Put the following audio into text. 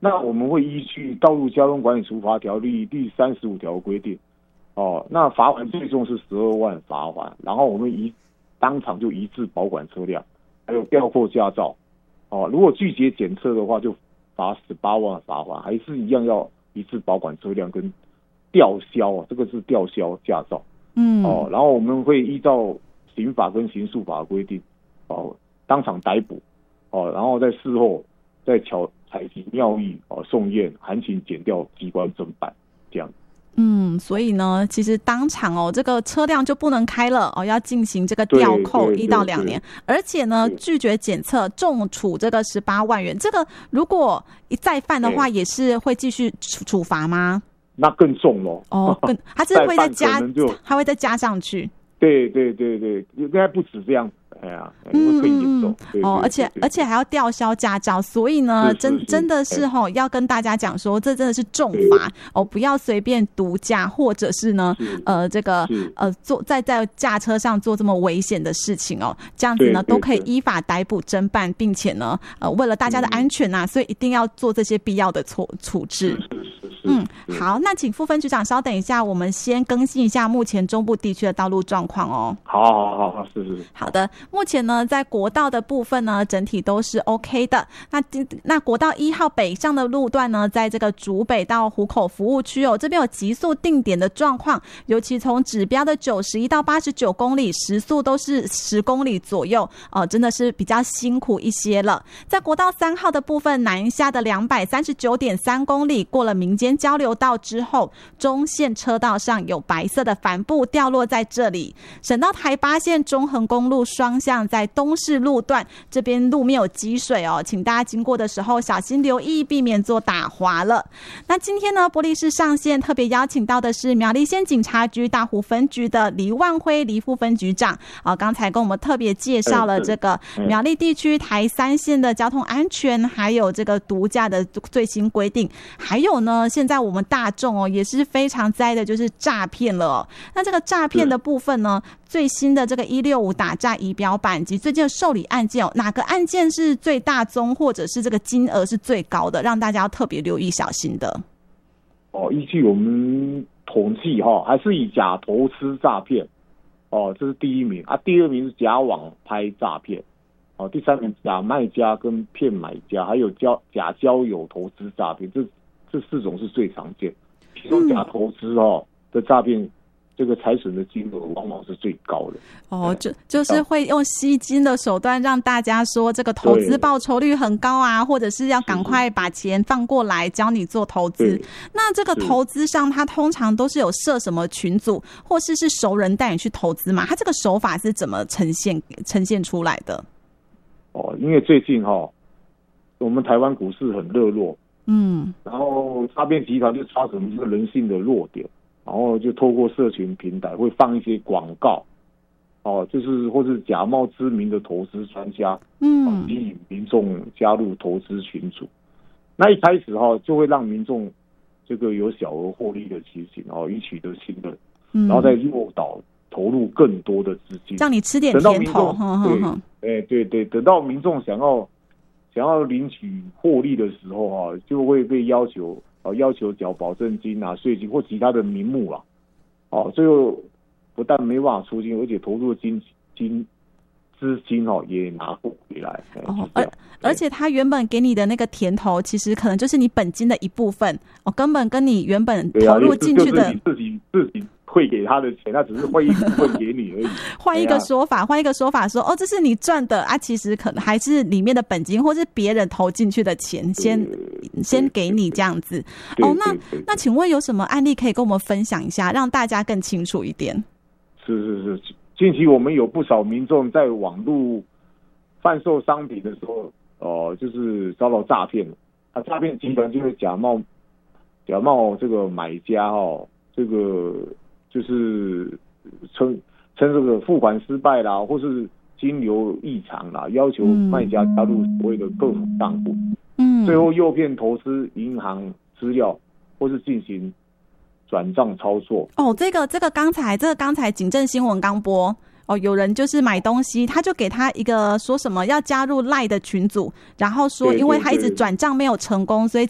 那我们会依据《道路交通管理处罚条例》第35条规定，那罚款最重是12万罚款，然后我们当场就移置保管车辆，还有吊扣驾照，如果拒绝检测的话，就罚18万罚款，还是一样要移置保管车辆跟吊销，这个是吊销驾照。然后我们会依照刑法跟刑诉法的规定，当场逮捕，然后在事后再采集尿液，送验，函请检调机关侦办，这样。 所以呢，其实当场这个车辆就不能开了要进行这个吊扣1到2年，而且呢，拒绝检测重处这个18万元。这个如果一再犯的话，也是会继续处罚吗？ 那更重咯。 它是会它会再加上去。对， 应该不止这样。会更严重。 而且还要吊销驾照，所以呢，真的是要跟大家讲说，这真的是重罚不要随便毒驾，或者是呢，这个在驾车上做这么危险的事情这样子呢，都可以依法逮捕侦办，并且呢，为了大家的安全所以一定要做这些必要的处置。好，那请副分局长稍等一下，我们先更新一下目前中部地区的道路状况好，是。 好的，目前呢，在国道的部分呢，整体都是 OK 的。那国道1号北上的路段呢，在这个竹北到湖口服务区这边有急速定点的状况，尤其从指标的91到89公里，时速都是10公里左右，真的是比较辛苦一些了。在国道3号的部分，南下的239.3公里，过了民间交流道之后，中线车道上有白色的帆布掉落在这里。省道台8线中横公路双向在东势路段这边路面有积水请大家经过的时候小心留意，避免做打滑了。那今天呢，波丽市上线特别邀请到的是苗栗县警察局大湖分局的黎万辉黎副分局长刚才跟我们特别介绍了这个苗栗地区台3线的交通安全，还有这个毒驾的最新规定，还有呢，现在我们大众也是非常在意的就是诈骗了那这个诈骗的部分呢，最新的这个165打诈仪表板及最近的受理案件哪个案件是最大宗，或者是这个金额是最高的，让大家要特别留意小心的？ 依据我们统计还是以假投资诈骗这是第一名第二名是假网拍诈骗第三名假卖家跟骗买家，还有假交友投资诈骗，这4种是最常见。其中假投资的诈骗，这个财损的金额往往是最高的就是会用吸金的手段让大家说这个投资报酬率很高或者是要赶快把钱放过来教你做投资。那这个投资上它通常都是有设什么群组，或是熟人带你去投资嘛？它这个手法是怎么呈现出来的？ 因为最近我们台湾股市很热络，然后诈骗集团就抓准这个人性的弱点，然后就透过社群平台会放一些广告，就是或是假冒知名的投资专家，吸引民众加入投资群组。那一开始就会让民众这个有小额获利的情形，以取得信任，然后再诱导投入更多的资金， 让你吃点甜头。 对，等到民众想要领取获利的时候就会被要求缴保证金税金或其他的名目最后不但没办法出金，而且投入的资金也拿不回来。 而且他原本给你的那个甜头，其实可能就是你本金的一部分根本跟你原本投入进去的自己汇给他的钱，他只是换一部分给你而已。 换一个说法说这是你赚的其实可能还是里面的本金，或是别人投进去的钱先给你这样子。那请问有什么案例可以跟我们分享一下，让大家更清楚一点？ 是，近期我们有不少民众在网络贩售商品的时候，就是遭到诈骗了。诈骗集团就会假冒这个买家这个就是称这个付款失败啦，或是金流异常啦，要求卖家加入所谓的客服账户，最后诱骗投资银行资料，或是进行转账操作。 这个刚才警政新闻刚播。有人就是买东西，他就给他一个说什么要加入 LINE 的群组，然后说因为他一直转账没有成功，所以